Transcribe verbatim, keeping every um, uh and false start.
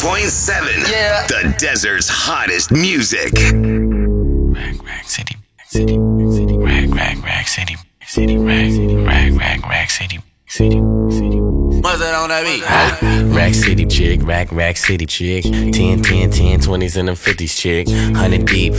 point seven. Yeah. The desert's hottest music. Rag, rag, city, city, city, rag, rag, rag, city, city, rag, rag, rag, rag, city, city, city. What's that on that beat? Rack City chick, rack, rack city chick. ten, ten, ten, twenties and them fifties chick. one hundred deep.